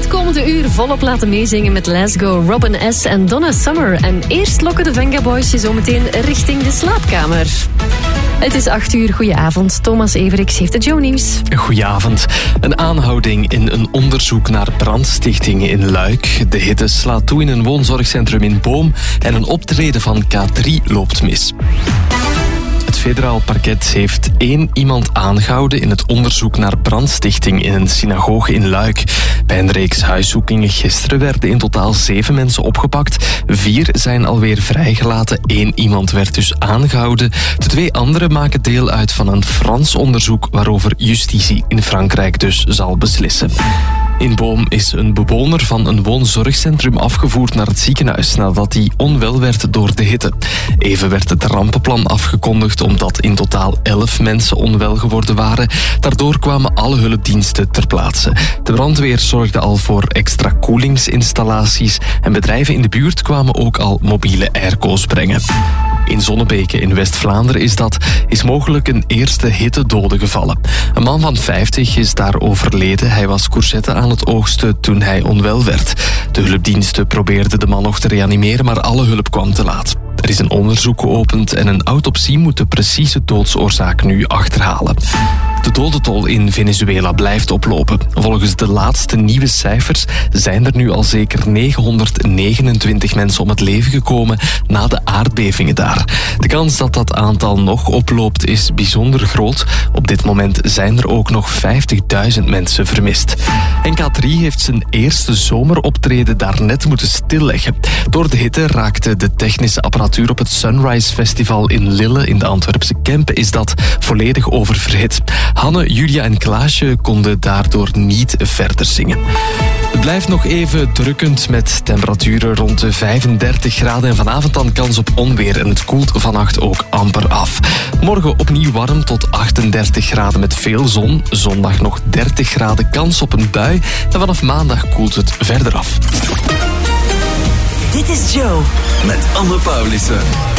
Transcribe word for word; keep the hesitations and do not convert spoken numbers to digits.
het komende uur volop laten meezingen met Let's Go, Robin S. en Donna Summer. En eerst lokken de Venga Boys je zo meteen richting de slaapkamer. Het is acht uur, goedenavond. Thomas Everix heeft het Joe-nieuws. Goedenavond. Een aanhouding in een onderzoek naar brandstichtingen in Luik. De hitte slaat toe in een woonzorgcentrum in Boom en een optreden van K drie loopt mis. Het federaal parket heeft één iemand aangehouden in het onderzoek naar brandstichting in een synagoge in Luik. Bij een reeks huiszoekingen gisteren werden in totaal zeven mensen opgepakt. Vier zijn alweer vrijgelaten. Eén iemand werd dus aangehouden. De twee anderen maken deel uit van een Frans onderzoek waarover justitie in Frankrijk dus zal beslissen. In Boom is een bewoner van een woonzorgcentrum afgevoerd naar het ziekenhuis nadat hij onwel werd door de hitte. Even werd het rampenplan afgekondigd omdat in totaal elf mensen onwel geworden waren. Daardoor kwamen alle hulpdiensten ter plaatse. De brandweer zorgde al voor extra koelingsinstallaties en bedrijven in de buurt kwamen ook al mobiele airco's brengen. In Zonnebeke in West-Vlaanderen is dat is mogelijk een eerste hittedode gevallen. Een man van vijftig is daar overleden. Hij was courgette aan het oogsten toen hij onwel werd. De hulpdiensten probeerden de man nog te reanimeren, maar alle hulp kwam te laat. Er is een onderzoek geopend en een autopsie moet de precieze doodsoorzaak nu achterhalen. De dodentol in Venezuela blijft oplopen. Volgens de laatste nieuwe cijfers zijn er nu al zeker negenhonderdnegenentwintig mensen om het leven gekomen na de aardbevingen daar. De kans dat dat aantal nog oploopt is bijzonder groot. Op dit moment zijn er ook nog vijftigduizend mensen vermist. En K drie heeft zijn eerste zomeroptreden daarnet moeten stilleggen. Door de hitte raakte de technische apparatuur op het Sunrise Festival in Lille in de Antwerpse Kempen is dat volledig oververhit. Hanne, Julia en Klaasje konden daardoor niet verder zingen. Het blijft nog even drukkend met temperaturen rond de vijfendertig graden en vanavond dan kans op onweer en het koelt vannacht ook amper af. Morgen opnieuw warm tot achtendertig graden met veel zon. Zondag nog dertig graden, kans op een bui en vanaf maandag koelt het verder af. Dit is Joe met Anne Paulissen.